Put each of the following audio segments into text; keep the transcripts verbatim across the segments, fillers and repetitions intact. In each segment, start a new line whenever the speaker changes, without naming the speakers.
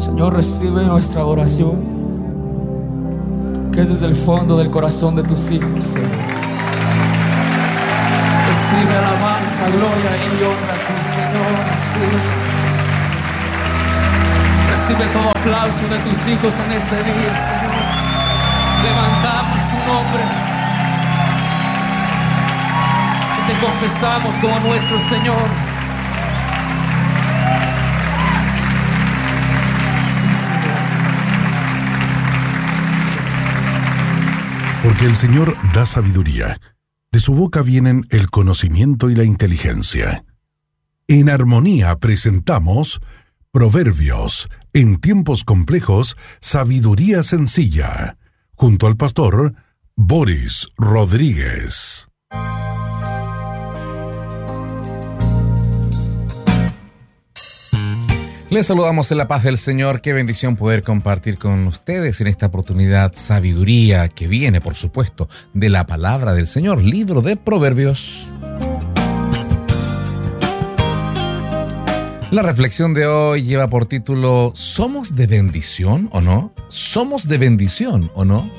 Señor, recibe nuestra oración, que es desde el fondo del corazón de tus hijos, Señor. Recibe alabanza, gloria y honra a ti, Señor. Recibe, recibe todo aplauso de tus hijos en este día, Señor. Levantamos tu nombre y te confesamos como nuestro Señor.
Porque el Señor da sabiduría. De su boca vienen el conocimiento y la inteligencia. En armonía presentamos Proverbios, en tiempos complejos, sabiduría sencilla, junto al pastor Boris Rodríguez.
Les saludamos en la paz del Señor. Qué bendición poder compartir con ustedes en esta oportunidad sabiduría que viene, por supuesto, de la palabra del Señor, libro de Proverbios. La reflexión de hoy lleva por título ¿somos de bendición o no? ¿Somos de bendición o no?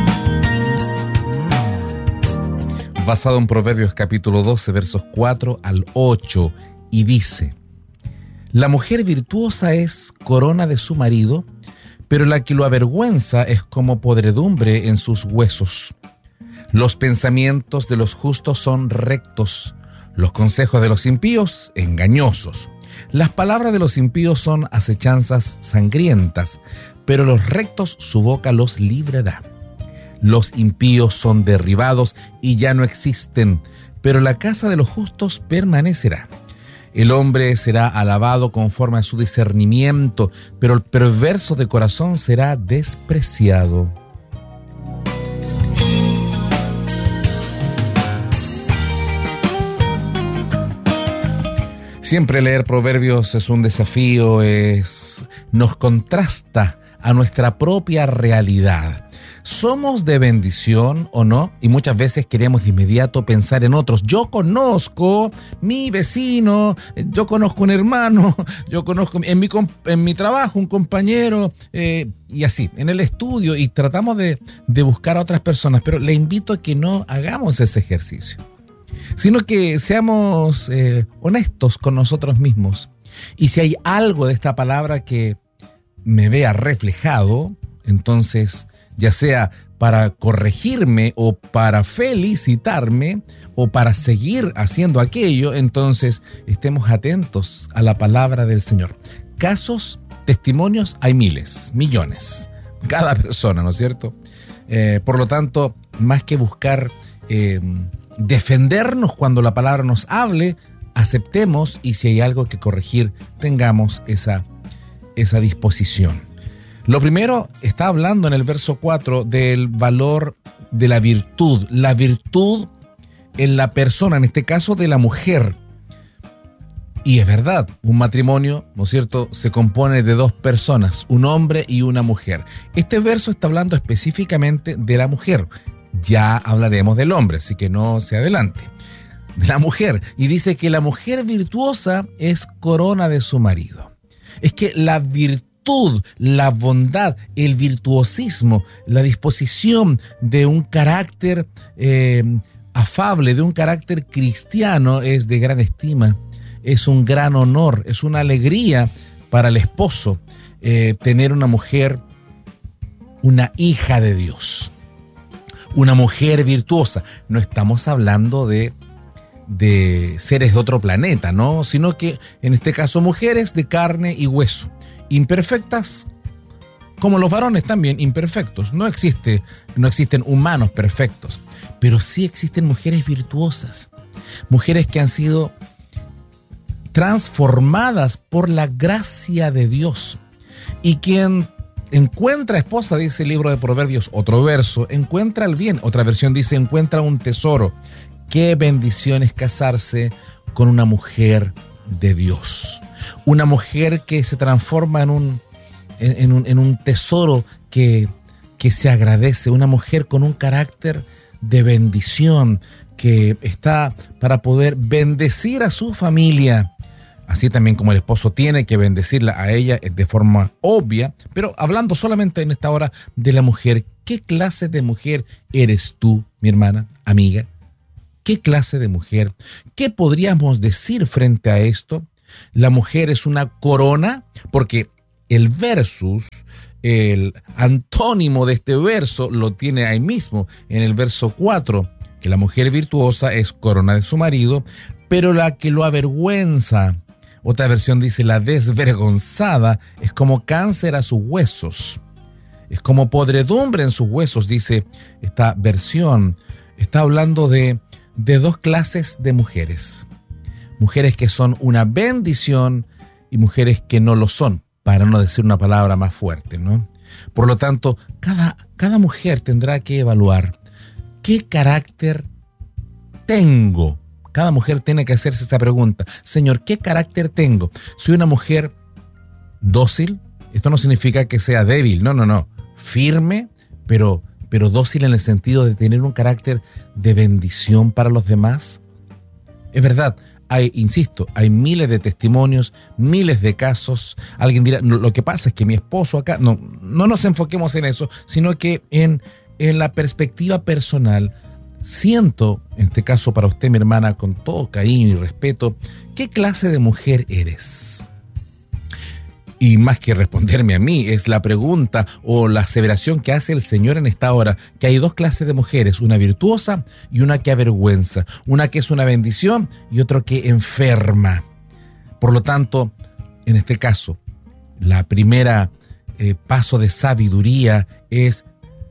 Basado en Proverbios capítulo doce, versos cuatro al ocho, y dice: la mujer virtuosa es corona de su marido, pero la que lo avergüenza es como podredumbre en sus huesos. Los pensamientos de los justos son rectos, los consejos de los impíos engañosos. Las palabras de los impíos son acechanzas sangrientas, pero los rectos su boca los librará. Los impíos son derribados y ya no existen, pero la casa de los justos permanecerá. El hombre será alabado conforme a su discernimiento, pero el perverso de corazón será despreciado. Siempre leer Proverbios es un desafío, es, nos contrasta a nuestra propia realidad. ¿Somos de bendición o no? Y muchas veces queremos de inmediato pensar en otros. Yo conozco mi vecino, yo conozco un hermano, yo conozco en mi, en mi trabajo un compañero, eh, y así, en el estudio, y tratamos de, de buscar a otras personas. Pero le invito a que no hagamos ese ejercicio, sino que seamos eh, honestos con nosotros mismos. Y si hay algo de esta palabra que me vea reflejado, entonces, ya sea para corregirme o para felicitarme o para seguir haciendo aquello, entonces estemos atentos a la palabra del Señor. Casos, testimonios, hay miles, millones, cada persona, ¿no es cierto? Eh, por lo tanto, más que buscar eh, defendernos cuando la palabra nos hable, aceptemos, y si hay algo que corregir, tengamos esa, esa disposición. Lo primero, está hablando en el verso cuatro del valor de la virtud. La virtud en la persona, en este caso de la mujer. Y es verdad, un matrimonio, ¿no es cierto?, se compone de dos personas, un hombre y una mujer. Este verso está hablando específicamente de la mujer. Ya hablaremos del hombre, así que no se adelante. De la mujer. Y dice que la mujer virtuosa es corona de su marido. Es que la virtud, la bondad, el virtuosismo, la disposición de un carácter eh, afable, de un carácter cristiano, es de gran estima, es un gran honor, es una alegría para el esposo eh, tener una mujer, una hija de Dios, una mujer virtuosa. No estamos hablando de, de seres de otro planeta, ¿no? Sino que en este caso mujeres de carne y hueso. Imperfectas, como los varones también imperfectos. No existe, no existen humanos perfectos, pero sí existen mujeres virtuosas, mujeres que han sido transformadas por la gracia de Dios. Y quien encuentra esposa, dice el libro de Proverbios, otro verso, encuentra el bien. Otra versión dice, encuentra un tesoro. Qué bendición es casarse con una mujer de Dios. Una mujer que se transforma en un, en un, en un tesoro que, que se agradece. Una mujer con un carácter de bendición que está para poder bendecir a su familia. así también como el esposo tiene que bendecirla a ella de forma obvia, pero hablando solamente en esta hora de la mujer, ¿qué clase de mujer eres tú, mi hermana, amiga? ¿Qué clase de mujer? ¿Qué podríamos decir frente a esto? La mujer es una corona, porque el versus, el antónimo de este verso lo tiene ahí mismo, en el verso cuatro, que la mujer virtuosa es corona de su marido, pero la que lo avergüenza, otra versión dice la desvergonzada, es como cáncer a sus huesos, es como podredumbre en sus huesos, dice esta versión. Está hablando de, de dos clases de mujeres. Mujeres que son una bendición y mujeres que no lo son, para no decir una palabra más fuerte, ¿no? Por lo tanto, cada, cada mujer tendrá que evaluar qué carácter tengo. Cada mujer tiene que hacerse esta pregunta. Señor, ¿qué carácter tengo? ¿Soy una mujer dócil? Esto no significa que sea débil, no, no, no. Firme, pero, pero dócil en el sentido de tener un carácter de bendición para los demás. Es verdad. Hay, insisto, hay miles de testimonios, miles de casos. Alguien dirá, no, lo que pasa es que mi esposo acá, no, no nos enfoquemos en eso, sino que en, en la perspectiva personal, siento, en este caso para usted, mi hermana, con todo cariño y respeto, ¿qué clase de mujer eres? Y más que responderme a mí, es la pregunta o la aseveración que hace el Señor en esta hora, que hay dos clases de mujeres, una virtuosa y una que avergüenza, una que es una bendición y otra que enferma. Por lo tanto, en este caso, la primera eh, paso de sabiduría es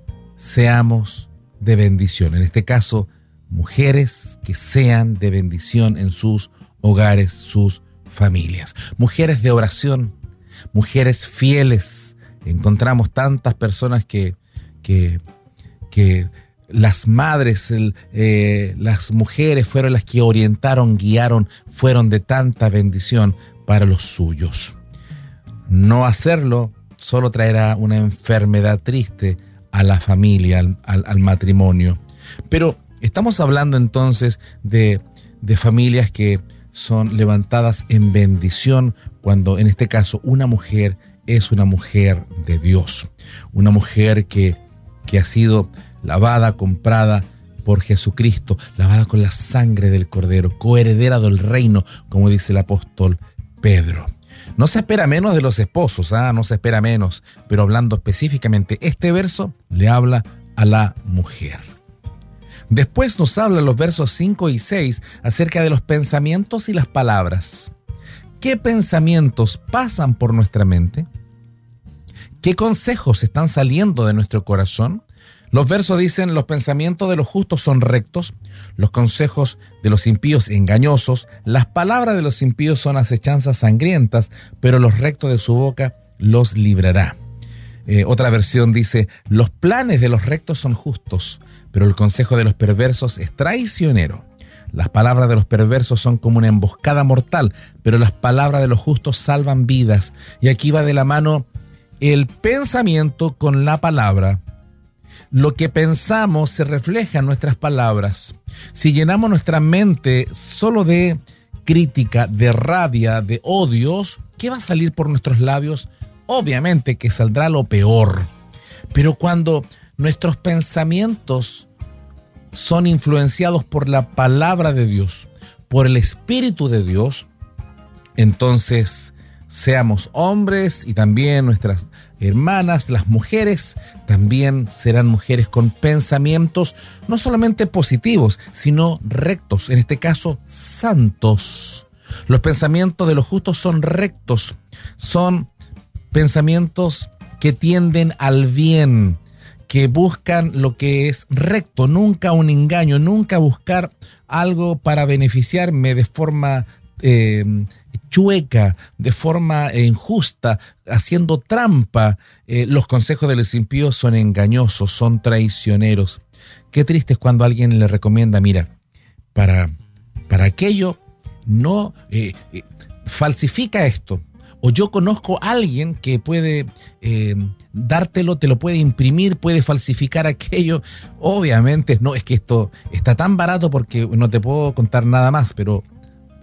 seamos de bendición. En este caso, mujeres que sean de bendición en sus hogares, sus familias. Mujeres de oración. Mujeres fieles. Encontramos tantas personas que, que, que las madres, el, eh, las mujeres fueron las que orientaron, guiaron, fueron de tanta bendición para los suyos. No hacerlo solo traerá una enfermedad triste a la familia, al, al, al matrimonio. Pero estamos hablando entonces de, de familias que son levantadas en bendición, cuando en este caso una mujer es una mujer de Dios, una mujer que, que ha sido lavada, comprada por Jesucristo, lavada con la sangre del Cordero, coheredera del reino, como dice el apóstol Pedro. No se espera menos de los esposos, ¿ah? No se espera menos, pero hablando específicamente, este verso le habla a la mujer. Después nos habla los versos cinco y seis acerca de los pensamientos y las palabras. ¿Qué pensamientos pasan por nuestra mente? ¿Qué consejos están saliendo de nuestro corazón? Los versos dicen, los pensamientos de los justos son rectos, los consejos de los impíos engañosos, las palabras de los impíos son acechanzas sangrientas, pero los rectos de su boca los librará. Eh, otra versión dice, los planes de los rectos son justos, pero el consejo de los perversos es traicionero. Las palabras de los perversos son como una emboscada mortal, pero las palabras de los justos salvan vidas. Y aquí va de la mano el pensamiento con la palabra. Lo que pensamos se refleja en nuestras palabras. Si llenamos nuestra mente solo de crítica, de rabia, de odios, ¿qué va a salir por nuestros labios? Obviamente que saldrá lo peor. Pero cuando nuestros pensamientos son influenciados por la palabra de Dios, por el Espíritu de Dios, entonces seamos hombres y también nuestras hermanas, las mujeres, también serán mujeres con pensamientos no solamente positivos, sino rectos, en este caso santos. Los pensamientos de los justos son rectos, son pensamientos que tienden al bien, que buscan lo que es recto, nunca un engaño, nunca buscar algo para beneficiarme de forma eh, chueca, de forma injusta, haciendo trampa. Eh, los consejos de los impíos son engañosos, son traicioneros. Qué triste es cuando alguien le recomienda, mira, para, para aquello no eh, eh, falsifica esto. O yo conozco a alguien que puede eh, dártelo, te lo puede imprimir, puede falsificar aquello. Obviamente, no, es que esto está tan barato porque no te puedo contar nada más, pero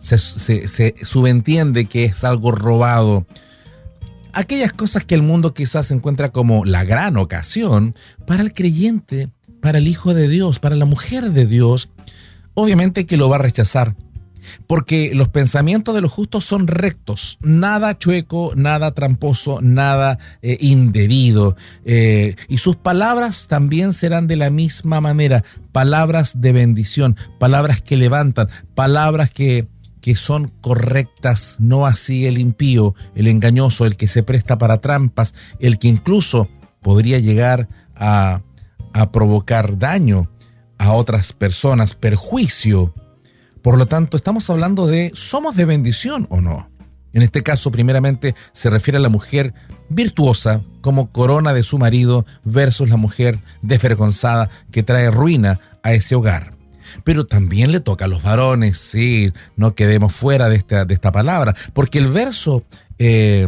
se, se, se subentiende que es algo robado. Aquellas cosas que el mundo quizás encuentra como la gran ocasión, para el creyente, para el Hijo de Dios, para la mujer de Dios, obviamente que lo va a rechazar. Porque los pensamientos de los justos son rectos, nada chueco, nada tramposo, nada eh, indebido. Eh, y sus palabras también serán de la misma manera, palabras de bendición, palabras que levantan, palabras que, que son correctas, no así el impío, el engañoso, el que se presta para trampas, el que incluso podría llegar a, a provocar daño a otras personas, perjuicio. Por lo tanto, estamos hablando de, ¿somos de bendición o no? En este caso, primeramente, se refiere a la mujer virtuosa como corona de su marido versus la mujer desvergonzada que trae ruina a ese hogar. Pero también le toca a los varones, sí, no quedemos fuera de esta, de esta palabra, porque el verso eh,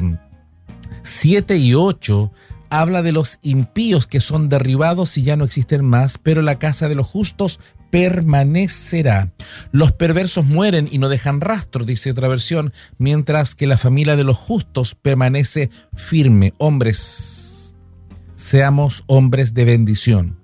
siete y ocho habla de los impíos que son derribados y ya no existen más, pero la casa de los justos permanecerá. Los perversos mueren y no dejan rastro, dice otra versión, mientras que la familia de los justos permanece firme. Hombres, seamos hombres de bendición,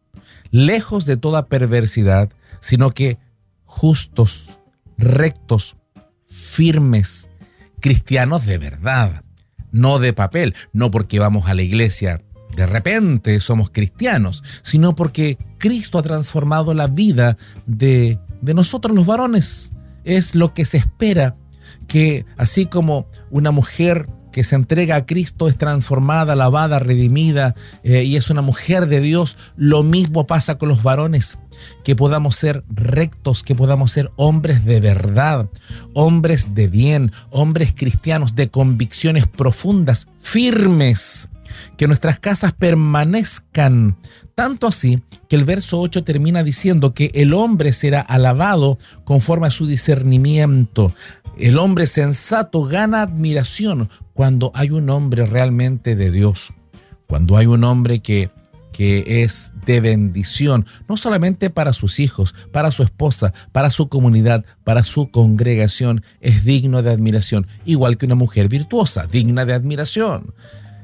lejos de toda perversidad, sino que justos, rectos, firmes, cristianos de verdad, no de papel, no porque vamos a la iglesia de repente somos cristianos, sino porque Cristo ha transformado la vida de, de nosotros los varones. Es lo que se espera, que así como una mujer que se entrega a Cristo es transformada, lavada, redimida eh, y es una mujer de Dios, lo mismo pasa con los varones, que podamos ser rectos, que podamos ser hombres de verdad, hombres de bien, hombres cristianos de convicciones profundas, firmes, que nuestras casas permanezcan. Tanto así que el verso ocho termina diciendo que el hombre será alabado conforme a su discernimiento. El hombre sensato gana admiración cuando hay un hombre realmente de Dios, cuando hay un hombre que, que es de bendición, no solamente para sus hijos, para su esposa, para su comunidad, para su congregación, es digno de admiración, igual que una mujer virtuosa, digna de admiración.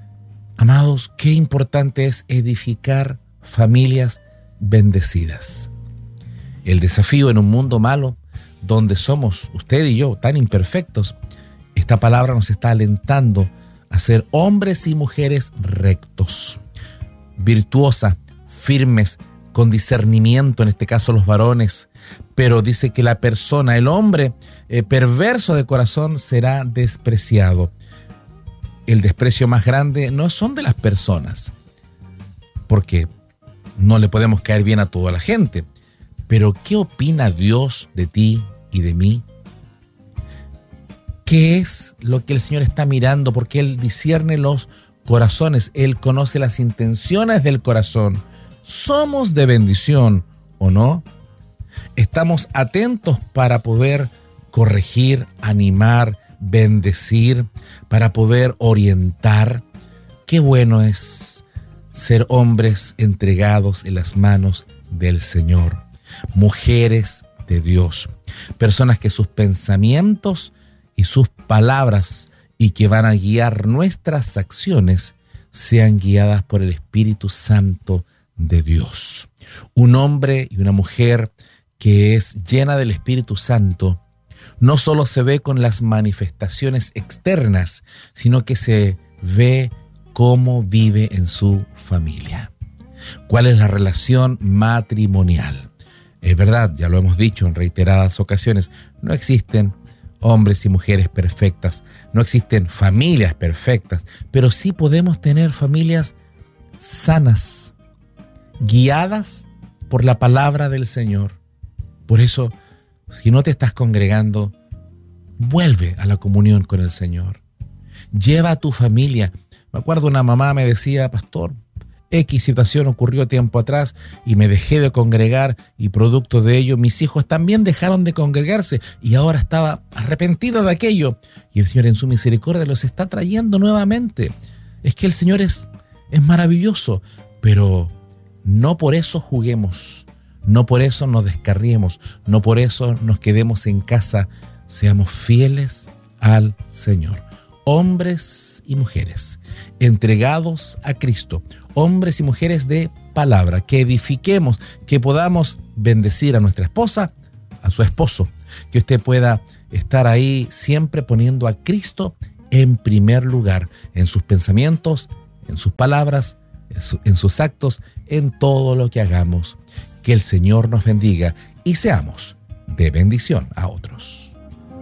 Amados, qué importante es edificar familias bendecidas. El desafío en un mundo malo, donde somos usted y yo tan imperfectos, esta palabra nos está alentando a ser hombres y mujeres rectos, virtuosas, firmes, con discernimiento, en este caso los varones. Pero dice que la persona, el hombre eh, perverso de corazón será despreciado. El desprecio más grande no son de las personas, porque no le podemos caer bien a toda la gente. Pero ¿qué opina Dios de ti y de mí? ¿Qué es lo que el Señor está mirando? Porque Él discierne los corazones, Él conoce las intenciones del corazón. ¿Somos de bendición o no? ¿Estamos atentos para poder corregir, animar, bendecir, para poder orientar? Qué bueno es ser hombres entregados en las manos del Señor, mujeres de Dios, personas que sus pensamientos y sus palabras y que van a guiar nuestras acciones sean guiadas por el Espíritu Santo de Dios. Un hombre y una mujer que es llena del Espíritu Santo no solo se ve con las manifestaciones externas, sino que se ve cómo vive en su familia. ¿Cuál es la relación matrimonial? Es verdad, ya lo hemos dicho en reiteradas ocasiones, no existen hombres y mujeres perfectas, no existen familias perfectas, pero sí podemos tener familias sanas, guiadas por la palabra del Señor. Por eso, si no te estás congregando, vuelve a la comunión con el Señor. Lleva a tu familia. Me acuerdo una mamá me decía, pastor, X situación ocurrió tiempo atrás y me dejé de congregar y producto de ello mis hijos también dejaron de congregarse y ahora estaba arrepentido de aquello. Y el Señor en su misericordia los está trayendo nuevamente. Es que el Señor es, es maravilloso, pero no por eso juguemos. No por eso nos descarriemos, no por eso nos quedemos en casa seamos fieles al Señor. Hombres y mujeres entregados a Cristo, hombres y mujeres de palabra, que edifiquemos, que podamos bendecir a nuestra esposa, a su esposo, que usted pueda estar ahí siempre poniendo a Cristo en primer lugar, en sus pensamientos, en sus palabras, en, su, en sus actos, en todo lo que hagamos. Que el Señor nos bendiga y seamos de bendición a otros.